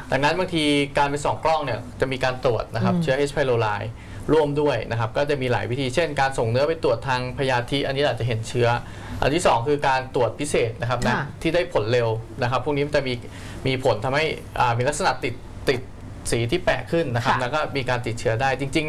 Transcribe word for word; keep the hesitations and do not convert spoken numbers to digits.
ดังนั้นบางทีการไปส่องกล้องเนี่ยจะมีการตรวจนะครับเชื้อ H. pylori ร่วมด้วยนะครับก็จะมีหลายวิธีเช่นการส่งเนื้อไปตรวจทางพยาธิอันนี้อาจจะเห็นเชื้ออันที่สองคือการตรวจพิเศษนะครับนะที่ได้ผลเร็วนะครับพวกนี้มันจะมีมีผลทำให้มีลักษณะติดติดสีที่แปลกขึ้นนะครับแล้วก็มีการติดเชื้อได้จริงๆ